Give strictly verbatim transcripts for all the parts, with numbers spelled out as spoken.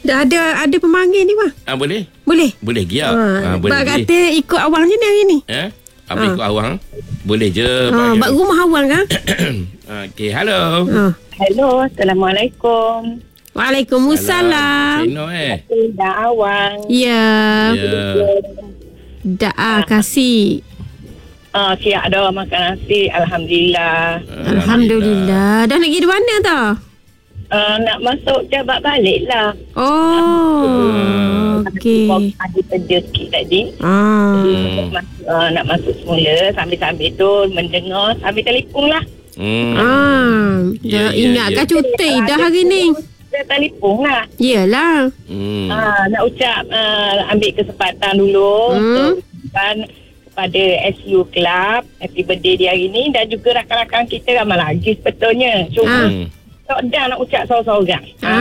Dah ada ada pemanggil ni bang. Ah, boleh? Boleh? Boleh giat. Ha, Ah, boleh. Bak kata ikut awang je ni hari ni. Eh? Apa Ah. ikut awang? Boleh je. Ha, bak rumah awang kan? Okey, hello. Ha. Hello, Assalamualaikum. Waalaikumsalam. Cino eh. Dah awang. Ya. Ya. Dah ah, kasih. Ah, siap dah makan nasi. Alhamdulillah. Alhamdulillah. Dah nak pergi di mana tau? Uh, nak masuk jabat balik lah. Oh, okey. Ada kerja sikit tadi. Ah. Hmm. Uh, nak masuk semula. Sambil-sambil tu mendengar. Sambil telefon lah. Hmm. Ah. Ya, Dah ya, ingatkan ya. cuti dah hari ni. Kita telefon lah. Yelah. Hmm. Ah, nak ucap uh, ambil kesempatan dulu. Hmm. Dan kepada S U Club happy birthday dia hari ni dan juga rakan-rakan kita ramai lagi sebetulnya. Cuma Hmm. tak dah nak ucap seorang-seorang.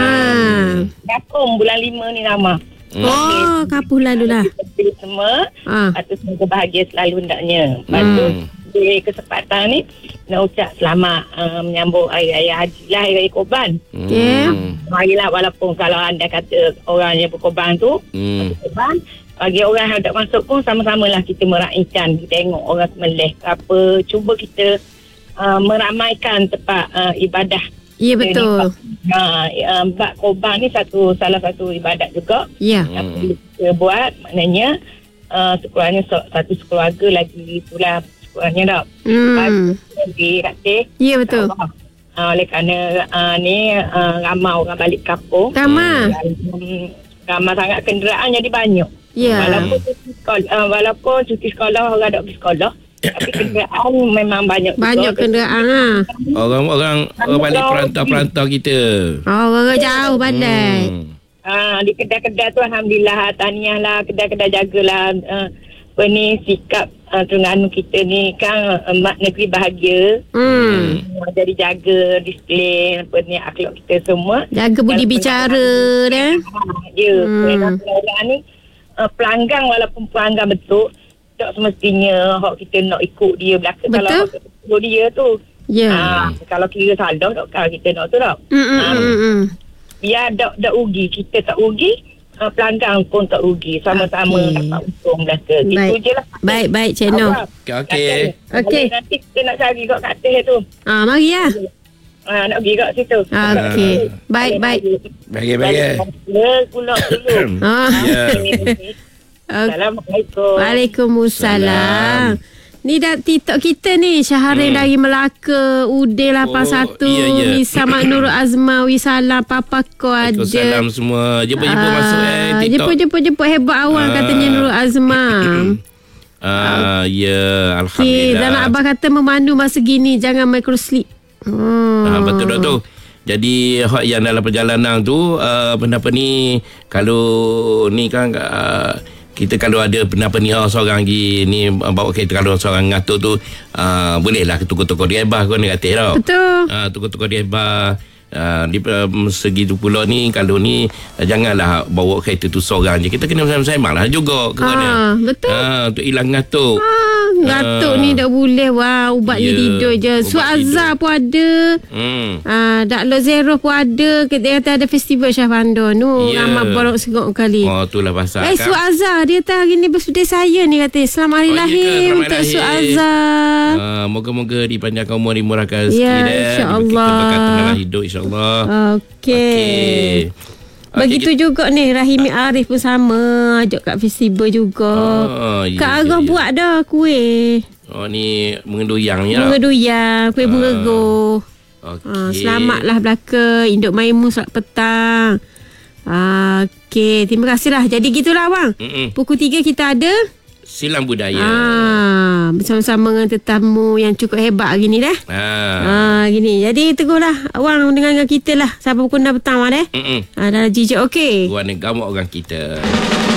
Ah. Dakum bulan lima ni nama. Oh, kapuh lalu lah. Kita semua Ah. atau semoga bahagia selalu hendaknya. Lepas tu Hmm. di kesempatan ni nak ucap selamat uh, menyambut Hari Raya Haji lah, Hari Raya Korban. Okey. Marilah walaupun kalau anda kata orang yang berkorban tu Hmm. korban, bagi orang yang tak masuk pun sama-samalah kita meraihkan, kita tengok orang semelih ke apa, cuba kita uh, meramaikan tempat uh, ibadah. Ya, betul. Ha, uh, bak korban ni satu salah satu ibadat juga. Ya. Apa yang kita buat maknanya uh, sekurangnya so, satu keluarga lagi pula sekurangnya tak. Hmm. Lagi rakyat. Ya, betul. Uh, oleh kerana uh, ni uh, ramai orang balik kampung. Ramai. Um, ramai sangat kenderaan jadi banyak. Ya. Walaupun cuti sekolah, uh, walaupun cuti sekolah orang tak pergi sekolah, tapi kenderaan memang banyak. Banyak juga. kenderaan lah. Orang-orang orang balik perantau-perantau kita. Oh, orang jauh pandai. Hmm. Ah, di kedai-kedai tu alhamdulillah, tahniah lah, kedai-kedai jagalah uh, apa ni sikap uh, Terengganu kita ni kan uh, mak negeri bahagia. Hmm. Uh, jadi jaga disiplin apa ni akhlak kita semua. Jaga budi bicara dah. Ya, Hmm. orang ni uh, pelanggang walaupun pelanggang betul tak semestinya hak kita nak ikut dia belakang Betul. kalau hak ikut dia tu. Ya. Ah, kalau kira salah tak kalau kita nak tu tak. Hmm, hmm, Ah, hmm, hmm. biar tak tak rugi, kita tak rugi, uh, pelanggan pun tak rugi, sama-sama Okey. dapat untung belaka. Gitu Baik. je lah. Baik, baik, Cik Noh. Okey, okey. Okey. Nanti kita nak cari kat katil tu. Ah, mari lah. Ah, nak pergi kat situ. Okey. Baik, baik. Bagi-bagi. Ya, pulak dulu. Ah. Ya. Okey. Assalamualaikum. Waalaikumsalam. Ni dah TikTok kita ni Syaharin Hmm. dari Melaka, Udin lapan satu, Oh, ya, ya. Nisa Maknur Azma, Wisalam, Papa ko ada. Waalaikumsalam semua. Jumpa-jumpa Ah, masuk eh TikTok. Jemput-jemput-jemput hebat awang Ah. katanya Nurul Azma. Ah, ya, Okey, alhamdulillah. dan abang kata memandu masa gini jangan micro sleep. Hmm. Ah, betul doktor. Jadi hak yang dalam perjalanan tu uh, apa ni kalau ni kan uh, kita kalau ada apa ni oh, seorang lagi ni bawa kereta kalau seorang ngatur tu uh, bolehlah tukar-tukar driver kau ni kata tau. Betul. Ah, tukar-tukar driver. Uh, di um, segi tu pula ni kalau ni uh, janganlah bawa kereta tu seorang je, kita kena bersama-sama lah juga kerana Ah, betul. ah, untuk hilang ngatuk. Ah, ngatuk Ah. ni tak boleh. Wah, ubat Ya, ni tidur je. ubat Suat Azhar pun ada. hmm. Ah, Daklo Zero pun ada. Kita kata ada festival Syah Bandar tu. Ya. Ramai borok segok kali. Oh itulah pasal Eh, Suat Azhar dia tak hari ni birthday saya ni kata. Selamat hari Oh, ya ke? lahir Selamat untuk lahir. Suat Azhar. Uh, moga-moga dipanjangkan umur, dimurahkan rezeki Ya, dan insya-Allah. berkat dalam hidup insya-Allah. Okey. Begitu Okey, juga ni Rahimi Arif pun sama. Ajak kat festival juga. Oh, ya, Kak ya, Arah ya. buat dah kuih. Oh ni mengenduyang ya. Bunga duyang, kuih bunga Ah. go. Okey. Ha, selamatlah belaka Induk Maimun selamat petang. Ha, Okey, terima kasihlah. Jadi gitulah abang. Mm-mm. Pukul tiga kita ada Silang budaya. ah, bersama-sama dengan tetamu yang cukup hebat hari ni dah. Ah. Ah, gini. Jadi teguhlah awang dengan kita lah sampai pukul enam petang dah. Mm-mm. Ah, dah jijik okey. Gua ni gamuk orang kita.